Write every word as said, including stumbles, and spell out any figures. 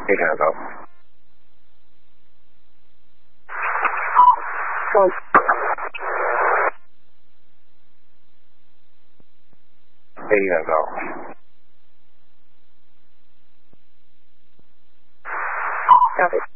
可以看得到。 哦。 可以看得到。 Got it.